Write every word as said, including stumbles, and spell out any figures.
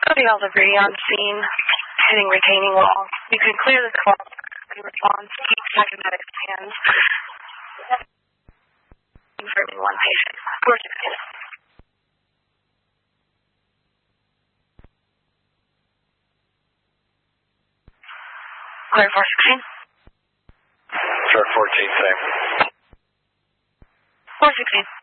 Cody all debris on scene, hitting retaining wall. You can clear the call in response. Keep checking medic's hands. Confirming one patient. four sixteen. Clear four sixteen. Sure, fourteen, same. four sixteen.